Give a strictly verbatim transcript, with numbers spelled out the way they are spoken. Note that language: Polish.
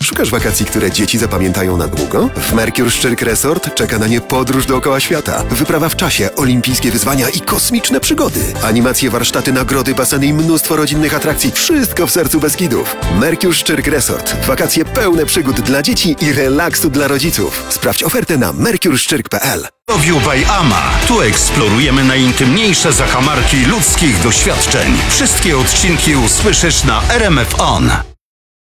Szukasz wakacji, które dzieci zapamiętają na długo? W Mercure Szczyrk Resort czeka na nie podróż dookoła świata, wyprawa w czasie, olimpijskie wyzwania i kosmiczne przygody. Animacje, warsztaty, nagrody, baseny i mnóstwo rodzinnych atrakcji. Wszystko w sercu Beskidów. Mercure Szczyrk Resort. Wakacje pełne przygód dla dzieci i relaksu dla rodziców. Sprawdź ofertę na mercure szczyrk kropka p l. View by Ama. Tu eksplorujemy najintymniejsze zakamarki ludzkich doświadczeń. Wszystkie odcinki usłyszysz na R M F On.